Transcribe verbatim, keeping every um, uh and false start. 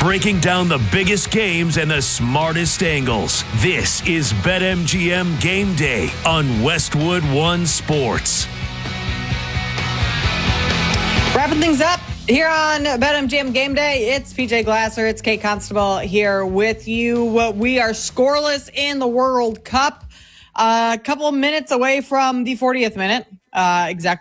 breaking down the biggest games and the smartest angles. This is BetMGM Game Day on Westwood One Sports. Wrapping things up here on BetMGM Game Day, it's P J Glasser, it's Kate Constable here with you. We are scoreless in the World Cup. A uh, couple of minutes away from the fortieth minute, uh, exactly.